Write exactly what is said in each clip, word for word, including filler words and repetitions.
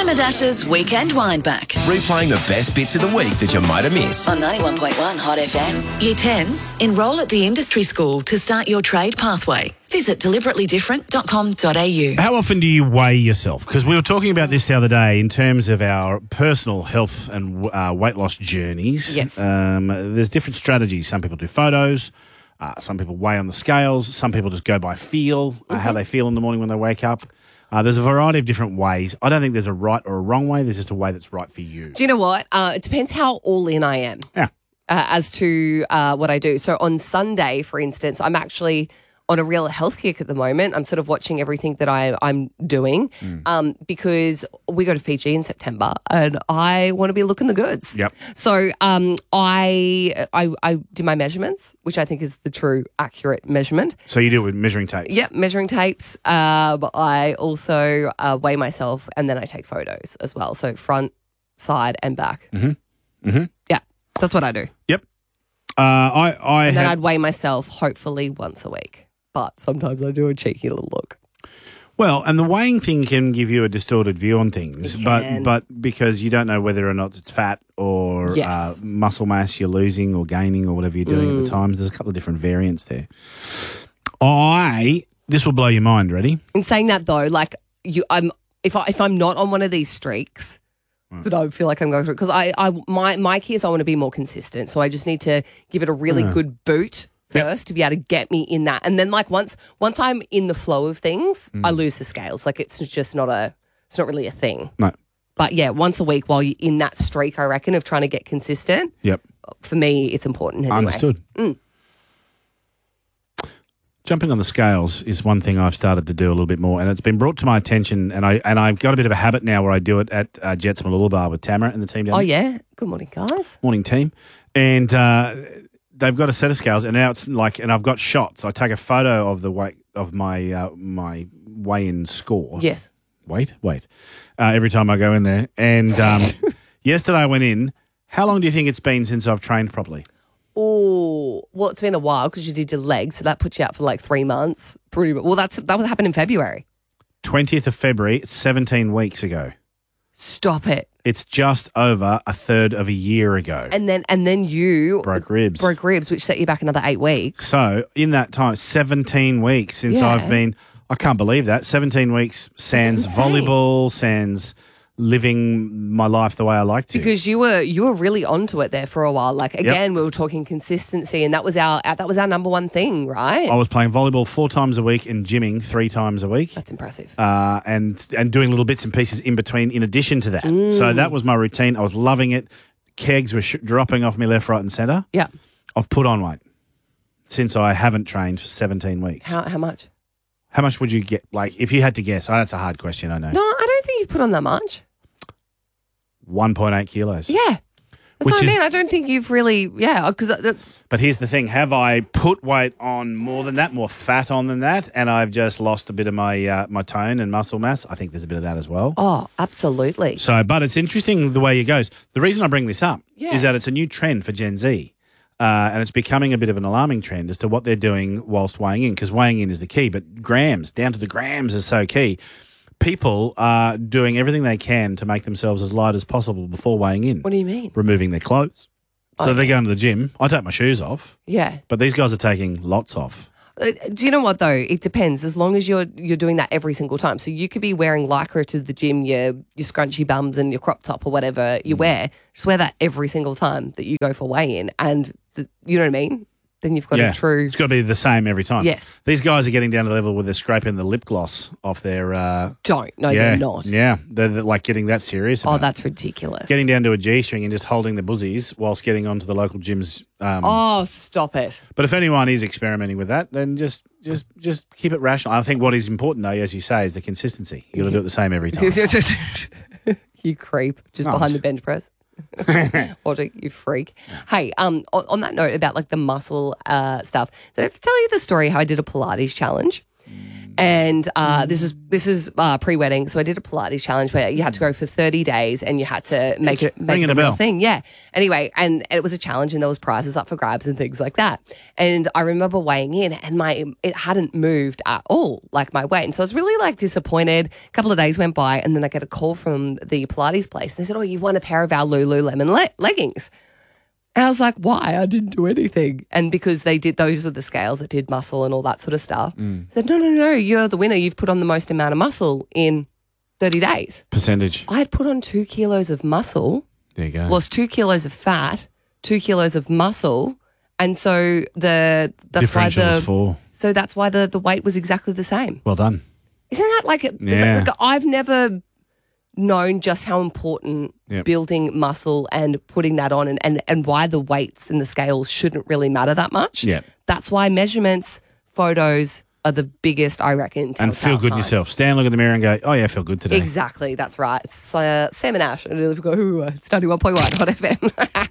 Hammer Dash's Weekend Windback. Replaying the best bits of the week that you might have missed. On ninety-one point one Hot F M. Year tens, enrol at the industry school to start your trade pathway. Visit deliberately different dot com dot a u. How often do you weigh yourself? Because we were talking about this the other day in terms of our personal health and uh, weight loss journeys. Yes. Um, there's different strategies. Some people do photos. Uh, some people weigh on the scales. Some people just go by feel, uh, how they feel in the morning when they wake up. Uh, there's a variety of different ways. I don't think there's a right or a wrong way. There's just a way that's right for you. Do you know what? Uh, it depends how all in I am. Yeah. Uh, as to uh, what I do. So on Sunday, for instance, I'm actually on a real health kick at the moment. I'm sort of watching everything that I, I'm doing Mm. um, because we go to Fiji in September and I want to be looking the goods. Yep. So um, I, I I do my measurements, which I think is the true accurate measurement. So you do it with measuring tapes? Yep, measuring tapes. Um, I also uh, weigh myself and then I take photos as well. So front, side and back. Mm-hmm. Mm-hmm. Yeah, that's what I do. Yep. Uh, I, I And then have- I'd weigh myself hopefully once a week. But sometimes I do a cheeky little look. Well, and the weighing thing can give you a distorted view on things, It but can. but because you don't know whether or not it's fat or Yes. uh, muscle mass you're losing or gaining or whatever you're doing Mm. at the times. There's a couple of different variants there. I this will blow your mind. Ready? In saying that though, like you, I'm if I if I'm not on one of these streaks that I feel like I'm going through because I, I my my key is I want to be more consistent, so I just need to give it a really Yeah. good boot Yep. first to be able to get me in that, and then like once once I'm in the flow of things, I lose the scales. Like it's just not a it's not really a thing. No. But yeah, once a week while you're in that streak, I reckon of trying to get consistent. Yep. For me, it's important. Anyway. Understood. Mm. Jumping on the scales is one thing I've started to do a little bit more, and it's been brought to my attention, and I and I've got a bit of a habit now where I do it at uh, Jets Mooloolaba with Tamara and the team down Oh there. yeah. Good morning, guys. Morning team, and uh, they've got a set of scales, and now it's like, and I've got shots. I take a photo of the weight of my uh, my weigh-in score. Yes. Wait, wait. Uh, every time I go in there, and um, yesterday I went in. How long do you think it's been since I've trained properly? Oh, well, it's been a while because you did your legs, so that puts you out for like three months. Pretty well. That's that was happened in February. twentieth of February, it's seventeen weeks ago. Stop it. It's just over a third of a year ago. And then and then you Broke ribs. broke ribs, which set you back another eight weeks. So in that time, seventeen weeks since Yeah. I've been, I can't believe that. seventeen weeks sans insane. volleyball, sans living my life the way I like to. Because you were you were really onto it there for a while. Like again, we were talking consistency, and that was our that was our number one thing, right? I was playing volleyball four times a week and gymming three times a week. That's impressive. Uh, and and doing little bits and pieces in between in addition to that. So that was my routine. I was loving it. Kegs were sh- dropping off me left, right and centre. Yeah. I've put on weight since I haven't trained for seventeen weeks. How how much? How much would you get? Like, if you had to guess, oh, that's a hard question, I know. No, I don't think you've put on that much. one point eight kilos. Yeah. That's Which what I is- mean. I don't think you've really, yeah, because But here's the thing. Have I put weight on more than that, more fat on than that, and I've just lost a bit of my uh, my tone and muscle mass? I think there's a bit of that as well. oh, absolutely. So, but it's interesting the way it goes. The reason I bring this up Yeah. is that it's a new trend for Gen Z. Uh, and it's becoming a bit of an alarming trend as to what they're doing whilst weighing in, because weighing in is the key, but grams, down to the grams is so key. People are doing everything they can to make themselves as light as possible before weighing in. What do you mean? Removing their clothes. So Oh, they're yeah. going to the gym. I take my shoes off, Yeah. but these guys are taking lots off. Uh, Do you know what though? It depends. As long as you're you're doing that every single time, so you could be wearing lycra to the gym, your your scrunchy bums and your crop top or whatever you wear. Just wear that every single time that you go for weigh in, and the, you know what I mean. Then you've got yeah, a true. it's got to be the same every time. Yes. These guys are getting down to the level where they're scraping the lip gloss off their. Uh, Don't no, yeah, you're not. Yeah, they're, they're like getting that serious. Oh, about it. that's ridiculous. Getting down to a G string and just holding the buzzies whilst getting onto the local gyms. Um, Oh, stop it. But if anyone is experimenting with that, then just just just keep it rational. I think what is important, though, as you say, is the consistency. You got to do it the same every time. You creep just No, behind I'm- the bench press. Watch it, you freak. Hey, um, on, on that note about like the muscle uh, stuff, so I have to tell you the story how I did a Pilates challenge. And uh, this was this was uh, pre-wedding, so I did a Pilates challenge where you had to go for thirty days and you had to make it make it a real thing. Yeah. Anyway, and it was a challenge, and there was prizes up for grabs and things like that. And I remember weighing in, and my it hadn't moved at all, like my weight. And so I was really like disappointed. A couple of days went by, and then I get a call from the Pilates place. They said, "Oh, you won a pair of our Lululemon le- leggings." And I was like, why? I didn't do anything. And because they did, those were the scales that did muscle and all that sort of stuff. Mm. I said, no, no, no, you're the winner. You've put on the most amount of muscle in thirty days. Percentage. I had put on two kilos of muscle. There you go. Lost two kilos of fat, two kilos of muscle. And so the, that's why Differential the, was four. so that's why the, the weight was exactly the same. Well done. Isn't that like, a, Yeah. like I've never known just how important Yep. building muscle and putting that on and, and, and why the weights and the scales shouldn't really matter that much. Yeah. That's why measurements, photos are the biggest, I reckon. And feel good in sign. yourself. Stand, look in the mirror and go, oh, yeah, I feel good today. Exactly, that's right. It's uh, Sam and Ash. And we've got, ooh, it's ninety-one point one Hot F M.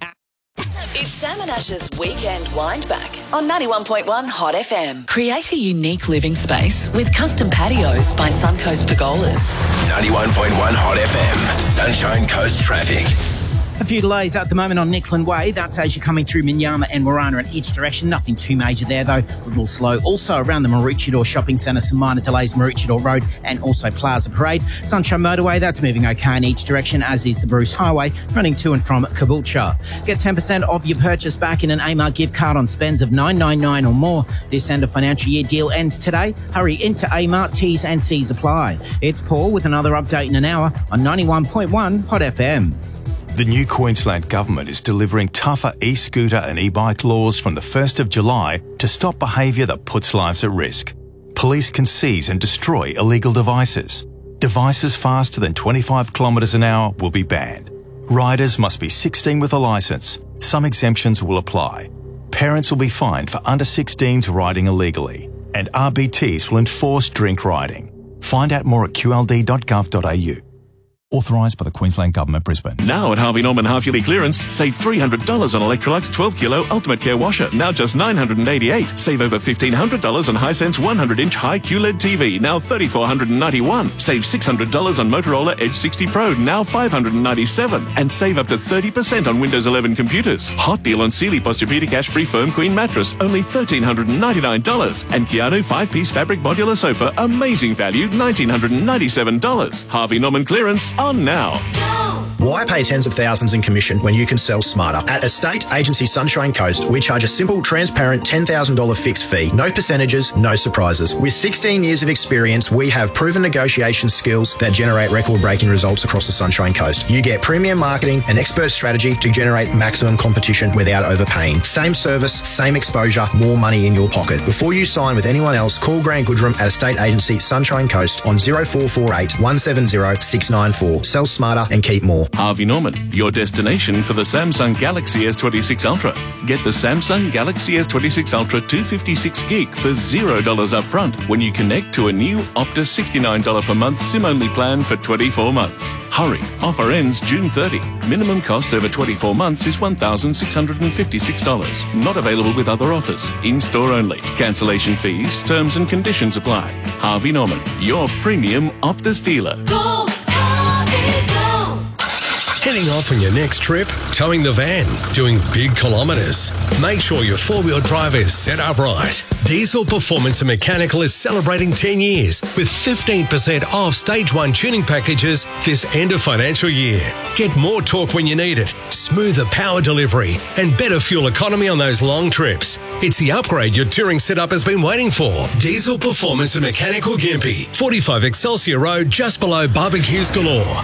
It's Sam and Ash's Weekend Wind Back on ninety-one point one Hot F M. Create a unique living space with custom patios by Suncoast Pergolas. ninety-one point one Hot F M. Sunshine Coast traffic. A few delays at the moment on Nickland Way. That's as you're coming through Minyama and Warana in each direction. Nothing too major there, though. A little slow. Also around the Maroochydore Shopping Centre, some minor delays, Maroochydore Road and also Plaza Parade. Sunshine Motorway, that's moving okay in each direction, as is the Bruce Highway, running to and from Caboolture. Get ten percent off your purchase back in an Amart gift card on spends of nine ninety-nine or more. This end of financial year deal ends today. Hurry into Amart, T's and C's apply. It's Paul with another update in an hour on ninety-one point one Hot F M. The new Queensland Government is delivering tougher e-scooter and e-bike laws from the first of July to stop behaviour that puts lives at risk. Police can seize and destroy illegal devices. Devices faster than twenty-five kilometres an hour will be banned. Riders must be sixteen with a licence. Some exemptions will apply. Parents will be fined for under sixteens riding illegally. And R B Ts will enforce drink riding. Find out more at q l d dot gov dot a u. Authorised by the Queensland Government, Brisbane. Now at Harvey Norman half-yearly clearance, save three hundred dollars on Electrolux twelve kilo Ultimate Care Washer, now just nine hundred eighty-eight dollars. Save over fifteen hundred dollars on Hisense one hundred inch high Q L E D T V, now three thousand four hundred ninety-one dollars. Save six hundred dollars on Motorola Edge sixty Pro, now five hundred ninety-seven dollars. And save up to thirty percent on Windows eleven computers. Hot deal on Sealy Posturepedic Ash-Free Firm Queen Mattress, only one thousand three hundred ninety-nine dollars. And Keanu five-piece fabric modular sofa, amazing value, one thousand nine hundred ninety-seven dollars. Harvey Norman clearance on now. Why pay tens of thousands in commission when you can sell smarter? At Estate Agency Sunshine Coast, we charge a simple, transparent ten thousand dollars fixed fee. No percentages, no surprises. With sixteen years of experience, we have proven negotiation skills that generate record-breaking results across the Sunshine Coast. You get premium marketing and expert strategy to generate maximum competition without overpaying. Same service, same exposure, more money in your pocket. Before you sign with anyone else, call Grant Goodrum at Estate Agency Sunshine Coast on zero four four eight, one seven zero, six nine four. Sell smarter and keep more. Harvey Norman, your destination for the Samsung Galaxy S twenty-six Ultra. Get the Samsung Galaxy S twenty-six Ultra two fifty-six gig for zero dollars up front when you connect to a new Optus sixty-nine dollars per month SIM-only plan for twenty-four months. Hurry, offer ends June thirtieth. Minimum cost over twenty-four months is one thousand six hundred fifty-six dollars. Not available with other offers. In-store only. Cancellation fees, terms and conditions apply. Harvey Norman, your premium Optus dealer. Go, Harvey, go. Heading off on your next trip? Towing the van? Doing big kilometres? Make sure your four-wheel drive is set up right. Diesel Performance and Mechanical is celebrating ten years with fifteen percent off Stage one tuning packages this end of financial year. Get more torque when you need it, smoother power delivery, and better fuel economy on those long trips. It's the upgrade your touring setup has been waiting for. Diesel Performance and Mechanical Gympie, forty-five Excelsior Road, just below Barbecues Galore.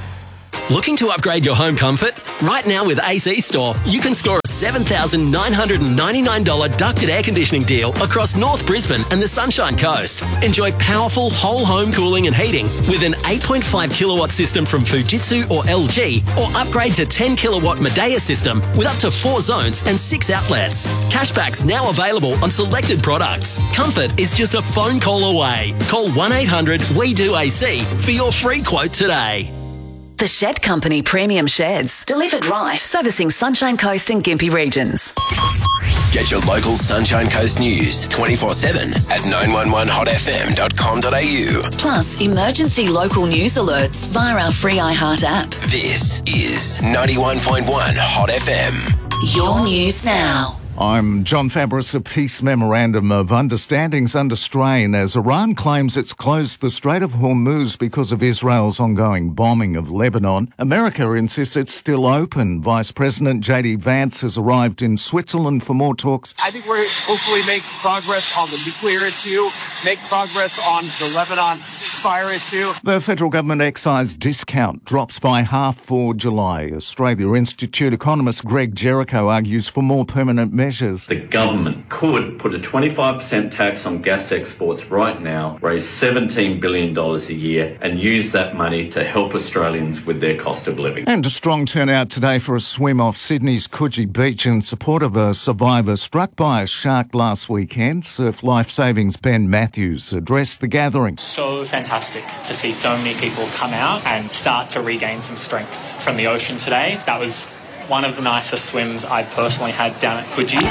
Looking to upgrade your home comfort? Right now with A C Store, you can score a seven thousand nine hundred ninety-nine dollars ducted air conditioning deal across North Brisbane and the Sunshine Coast. Enjoy powerful whole home cooling and heating with an eight point five kilowatt system from Fujitsu or L G, or upgrade to ten kilowatt Midea system with up to four zones and six outlets. Cashbacks now available on selected products. Comfort is just a phone call away. Call one eight hundred W E D O A C for your free quote today. The Shed Company Premium Sheds. Delivered right. Servicing Sunshine Coast and Gympie regions. Get your local Sunshine Coast news twenty-four seven at nine one one hot f m dot com dot a u. Plus, emergency local news alerts via our free iHeart app. This is ninety-one point one Hot F M. Your news now. I'm John Fabris. A peace memorandum of understanding's under strain as Iran claims it's closed the Strait of Hormuz because of Israel's ongoing bombing of Lebanon. America insists it's still open. Vice President J D Vance has arrived in Switzerland for more talks. I think we're hopefully making progress on the nuclear issue, make progress on the Lebanon fire issue. The federal government excise discount drops by half for July. Australia Institute economist Greg Jericho argues for more permanent measures. The government could put a twenty-five percent tax on gas exports right now, raise seventeen billion dollars a year and use that money to help Australians with their cost of living. And a strong turnout today for a swim off Sydney's Coogee Beach in support of a survivor struck by a shark last weekend. Surf Life Savings Ben Matthews addressed the gathering. So fantastic to see so many people come out and start to regain some strength from the ocean today. That was one of the nicest swims I personally had down at Coogee.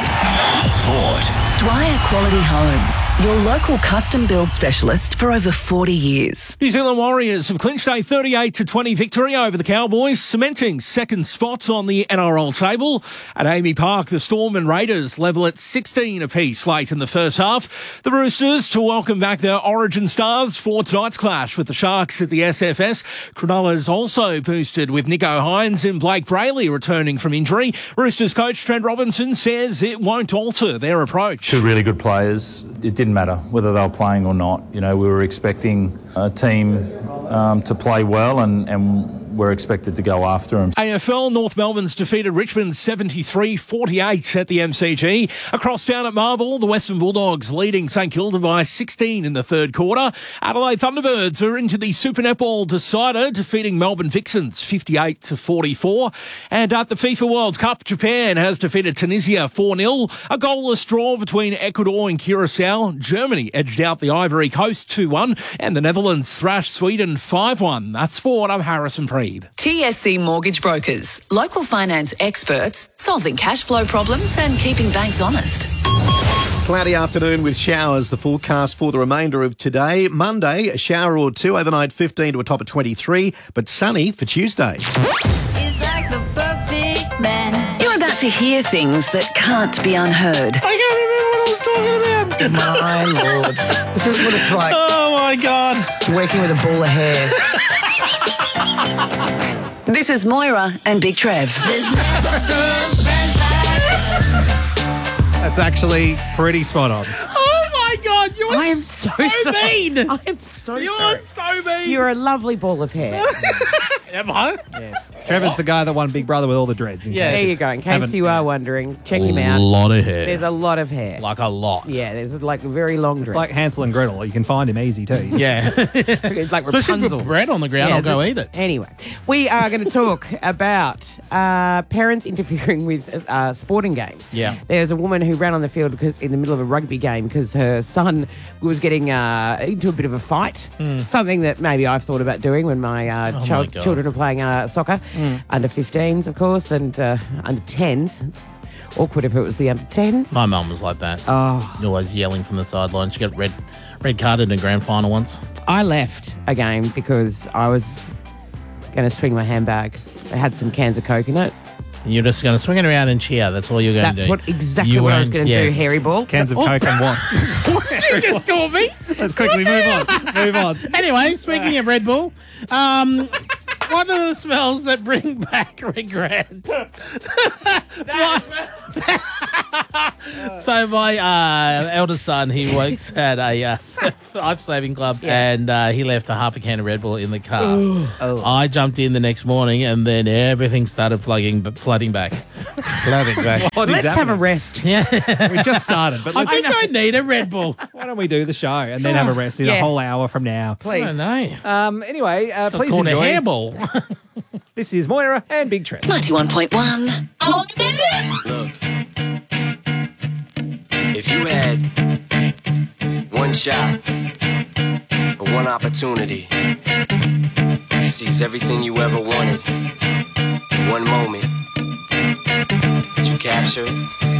Sport. Dwyer Quality Homes, your local custom build specialist for over forty years. New Zealand Warriors have clinched a thirty-eight to twenty victory over the Cowboys, cementing second spot on the N R L table. At Amy Park, the Storm and Raiders level at sixteen apiece late in the first half. The Roosters to welcome back their Origin stars for tonight's clash with the Sharks at the S F S. Cronulla's also boosted with Nico Hines and Blake Brayley returning from injury. Roosters coach Trent Robinson says it won't alter their approach. Two really good players. It didn't matter whether they were playing or not. You know, we were expecting a team um, to play well and, and we're expected to go after them. A F L, North Melbourne's defeated Richmond seventy-three forty-eight at the M C G. Across town at Marvel, the Western Bulldogs leading St Kilda by sixteen in the third quarter. Adelaide Thunderbirds are into the Super Netball decider, defeating Melbourne Vixens fifty-eight to forty-four. And at the FIFA World Cup, Japan has defeated Tunisia four nil. A goalless draw between Ecuador and Curacao. Germany edged out the Ivory Coast two one. And the Netherlands thrashed Sweden five one. That's sport. I'm Harrison Preeb. T S C Mortgage Brokers, local finance experts, solving cash flow problems and keeping banks honest. Cloudy afternoon with showers, the forecast for the remainder of today. Monday, a shower or two, overnight fifteen to a top of twenty-three, but sunny for Tuesday. It's like the perfect man. You're about to hear things that can't be unheard. I can't remember what I was talking about. My Lord. This is what it's like. Oh, my God. Working with a ball of hair. This is Moira and Big Trev. That's actually pretty spot on. Oh my God, you are I am so, so sorry. mean. I am so You sorry. are so mean. You're a lovely ball of hair. Am I? Yes. Trevor's the guy that won Big Brother with all the dreads. in Yeah, case there you go. In case haven't- you are wondering, check him A out. lot of hair. There's a lot of hair. Like a lot. Yeah, there's like a very long It's dress. like Hansel and Gretel. You can find him easy too. Yeah. It's like Especially Rapunzel. with bread on the ground, Yeah, I'll go the- eat it. Anyway, we are going to talk about uh, parents interfering with uh, sporting games. Yeah. There's a woman who ran on the field because in the middle of a rugby game because her son was getting uh, into a bit of a fight. Mm. Something that maybe I've thought about doing when my, uh, Oh my child, God. children are playing uh, soccer. Mm. Under fifteens, of course, and uh, under tens. It's awkward if it was the under tens. My mum was like that. Oh. Always yelling from the sideline. She got red red carded in a grand final once. I left a game because I was going to swing my handbag. I had some cans of Coke in it. You're just going to swing it around and cheer. That's all you're going to do. That's what exactly You what I was won't- going to yes. do, hairy ball. Cans of Oh. Coke and what? What did you just call me? Let's quickly move on. Move on. Anyway, speaking of Red Bull, um, what are the smells that bring back regret? So my uh, eldest son, he works at a uh, life-saving club, Yeah. and uh, he left a half a can of Red Bull in the car. Oh. I jumped in the next morning, and then everything started flooding, flooding back, flooding back. What is Let's have a happening? rest. We just started, but I let's, think I need a Red Bull. why don't we do the show and then have a rest in Yeah. a whole hour from now? I Please. don't know. Um, anyway, uh, please Called a enjoy. hairball. This is Moira and Big Trev. ninety-one point one Hot F M. Look, if you had one shot or one opportunity to seize everything you ever wanted in one moment. Did you capture it?